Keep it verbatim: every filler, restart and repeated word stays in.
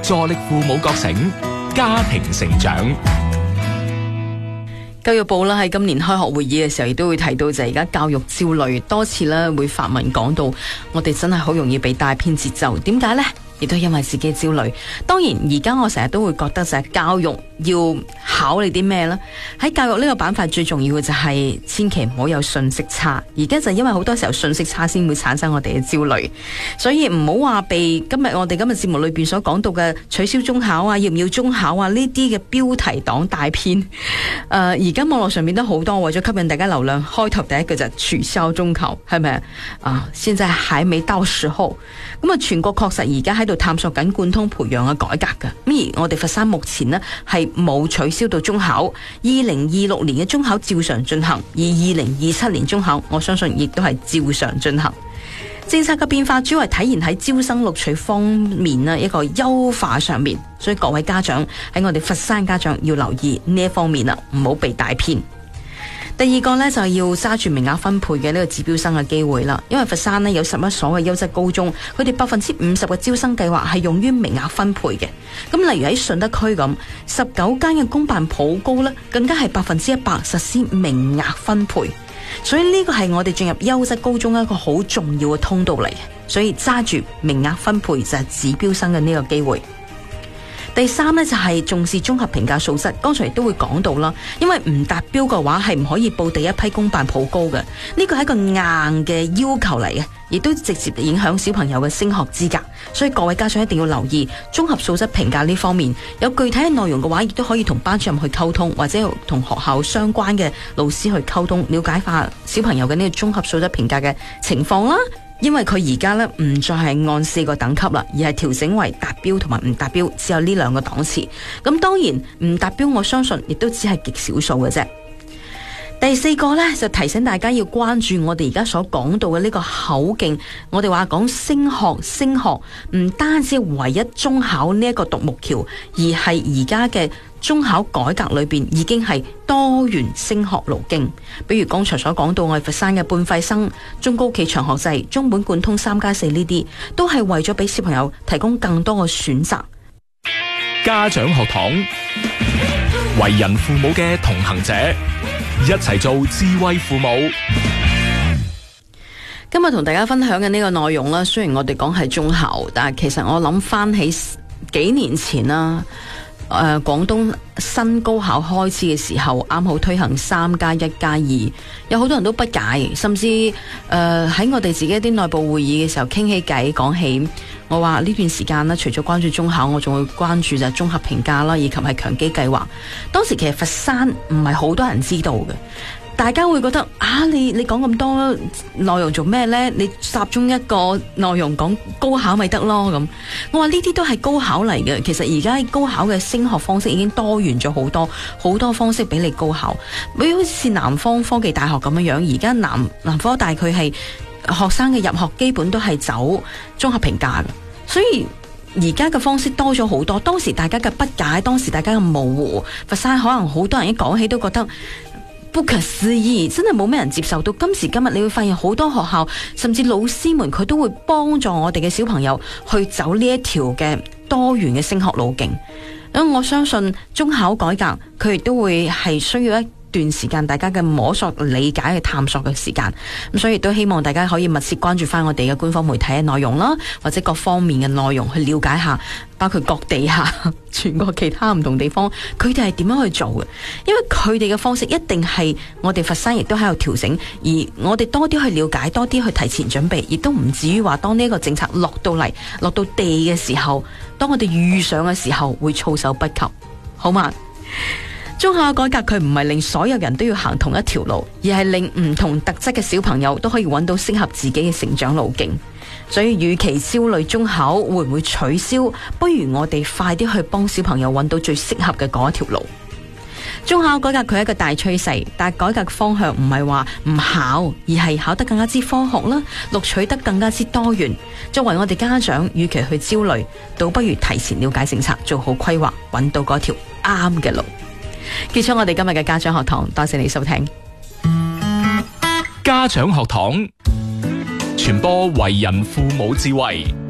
助力父母覺醒，家庭成長。 教育部啦喺今年開學會議嘅時候，亦都會提到就係而家教育焦慮，多次咧會發文講到，我哋真係好容易被帶偏節奏。點解呢？亦都因為自己焦慮。當然而家我成日都會覺得就係教育要考慮啲咩呢？喺教育呢個板塊最重要嘅就係千祈唔好有信息差。而家就因為好多時候信息差先會產生我哋嘅焦慮，所以唔好話被今日我哋今日節目裏邊所講到嘅取消中考啊，要唔要中考啊呢啲嘅標題黨帶偏。誒、呃，而家網絡上面都好多為咗吸引大家流量，開頭第一句就係取消中考，係咪啊？現在還未到時候。咁啊，全國確實而家喺度探索緊貫通培養嘅改革㗎。咁而我哋佛山目前呢係冇取消到中考，二零二六年嘅中考照常進行，而二零二七年中考我相信亦都係照常進行。政策嘅變化主要係體現喺招生錄取方面呢一個優化上面，所以各位家長喺我哋佛山家長要留意呢一方面啦，唔好被帶偏。第二個呢，就係要揸住名額分配嘅呢個指標生嘅機會啦，因為佛山呢有十一所嘅優質高中，佢哋百分之五十嘅招生計劃係用於名額分配嘅。咁例如喺順德區咁，十九間嘅公辦普高呢，更加係百分之一百實施名額分配。所以呢個係我哋進入優質高中一個好重要嘅通道嚟，所以揸住名額分配就係指標生嘅呢個機會。第三呢，就係重視綜合評價素質，剛才亦都會講到啦，因為唔達標嘅話係唔可以報第一批公辦普高嘅，呢個係一個硬嘅要求嚟嘅，亦都直接影響小朋友嘅升學資格，所以各位家長一定要留意綜合素質評價呢方面，有具體嘅內容嘅話，亦都可以同班主任去溝通，或者同學校相關嘅老師去溝通，了解下小朋友嘅呢個綜合素質評價嘅情況啦。因為佢而家咧唔再係按四個等級啦，而係調整為達標同埋唔達標，只有呢兩個檔次。咁當然唔達標，我相信亦都只係極少數嘅啫。第四個呢，就提醒大家要關注我哋而家所講到嘅呢個口徑。我哋話講升學升學，唔單止唯一中考呢一個獨木橋，而係而家嘅中考改革裏邊已經係多元升學路徑。比如剛才所講到我哋佛山嘅半費生、中高企長學制、中本貫通三加四呢啲，都係為咗俾小朋友提供更多嘅選擇。 家長學堂，為人父母嘅同行者，一齊做智慧父母。 今日同大家分享嘅呢個內容啦，雖然我哋講係中考，但係其實我諗翻起幾年前啦，誒、呃，廣東新高考開始嘅時候，啱好推行三加一加二，有好多人都不解，甚至誒喺、呃、我哋自己一啲內部會議嘅時候傾起偈，講起我話呢段時間呢，除咗關注中考，我仲會關注就係綜合評價啦，以及係強基計劃。當時其實佛山唔係好多人知道嘅。大家會覺得啊，你你講咁多內容做咩呢？你集中一個內容講高考咪得咯咁。我話呢啲都係高考嚟嘅，其實而家高考嘅升學方式已經多元咗好多，好多方式俾你高考。比如好似南方科技大學咁樣樣，而家南南科大佢係學生嘅入學基本都係走綜合評價嘅，所以而家嘅方式多咗好多。當時大家嘅不解，當時大家嘅模糊，佛山可能好多人一講起都覺得不可思議，真係冇咩人接受到。今時今日你會發現好多學校甚至老師們佢都會幫助我哋嘅小朋友去走呢一條嘅多元嘅升學路徑。咁我相信中考改革佢亦都會係需要一段時間大家嘅摸索、理解嘅探索嘅時間，咁所以都希望大家可以密切關注翻我哋嘅官方媒體嘅內容啦，或者各方面嘅內容去了解下，包括各地下全國其他唔同地方佢哋係點樣去做嘅，因為佢哋嘅方式一定係我哋佛山亦都喺度調整，而我哋多啲去了解，多啲去提前準備，亦都唔至於話當呢一個政策落到嚟、落到地嘅時候，當我哋遇上嘅時候會措手不及，好嘛？中考改革佢唔係令所有人都要行同一條路，而係令唔同特質嘅小朋友都可以揾到適合自己嘅成長路徑。所以與其焦慮中考會唔會取消，不如我哋快啲去幫小朋友揾到最適合嘅嗰一條路。中考改革佢係一個大趨勢，但係改革方向唔係話唔考，而係考得更加之科學啦，錄取得更加之多元。作為我哋家長，與其去焦慮，倒不如提前了解政策，做好規劃，揾到嗰條啱嘅路。結束我哋今日嘅家長學堂，多謝你收聽。 家長學堂傳播為人父母智慧。